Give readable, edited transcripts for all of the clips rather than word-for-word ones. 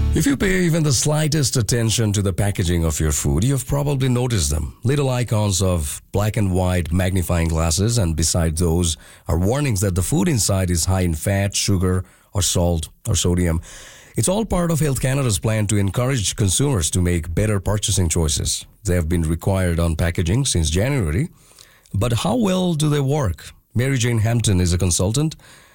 If you pay even the slightest attention to the packaging of your food, you've probably noticed them. Little icons of black and white magnifying glasses, and beside those are warnings that the food inside is high in fat, sugar, or salt, or sodium. It's all part of Health Canada's plan to encourage consumers to make better purchasing choices. They have been required on packaging since January. But how well do they work? Mary Jane Hampton is a consultant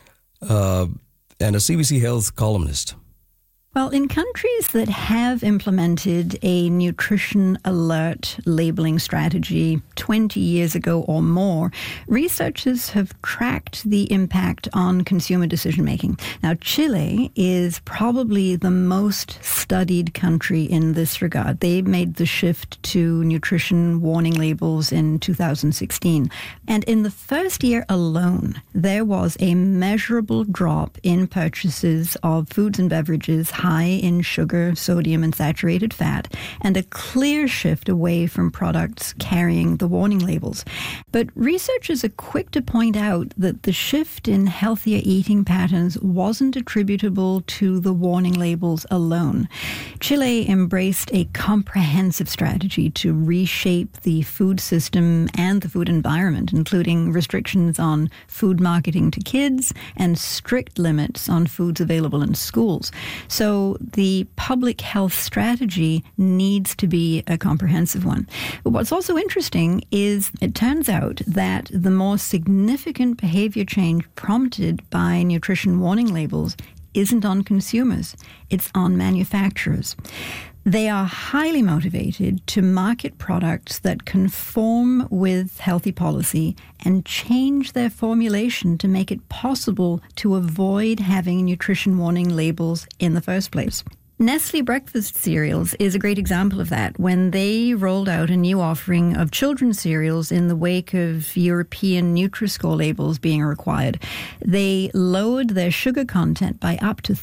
and a CBC Health columnist. Well, in countries that have implemented a nutrition alert labeling strategy 20 years ago or more, researchers have tracked the impact on consumer decision making. Now, Chile is probably the most studied country in this regard. They made the shift to nutrition warning labels in 2016. And in the first year alone, there was a measurable drop in purchases of foods and beverages high in sugar, sodium, and saturated fat, and a clear shift away from products carrying the warning labels. But researchers are quick to point out that the shift in healthier eating patterns wasn't attributable to the warning labels alone. Chile embraced a comprehensive strategy to reshape the food system and the food environment, including restrictions on food marketing to kids and strict limits on foods available in schools. So the public health strategy needs to be a comprehensive one. But what's also interesting is it turns out that the more significant behavior change prompted by nutrition warning labels isn't on consumers, it's on manufacturers. They are highly motivated to market products that conform with healthy policy and change their formulation to make it possible to avoid having nutrition warning labels in the first place. Nestle breakfast cereals is a great example of that. When they rolled out a new offering of children's cereals in the wake of European Nutri-Score labels being required, they lowered their sugar content by up to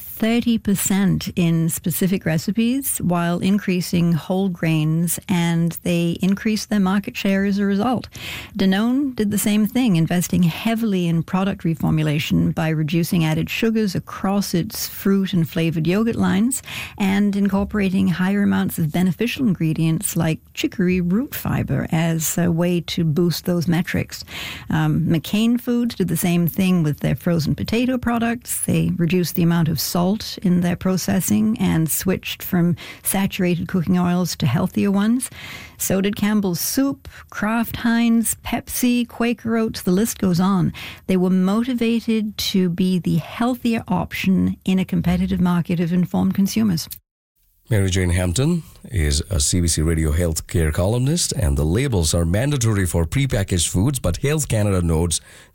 30% in specific recipes while increasing whole grains, and they increased their market share as a result. Danone did the same thing, investing heavily in product reformulation by reducing added sugars across its fruit and flavored yogurt lines, and incorporating higher amounts of beneficial ingredients like chicory root fiber as a way to boost those metrics. McCain Foods did the same thing with their frozen potato products. They reduced the amount of salt in their processing and switched from saturated cooking oils to healthier ones. So did Campbell's Soup, Kraft Heinz, Pepsi, Quaker Oats, the list goes on. They were motivated to be the healthier option in a competitive market of informed consumers. Mary Jane Hampton is a CBC Radio healthcare columnist, and the labels are mandatory for prepackaged foods, but Health Canada notes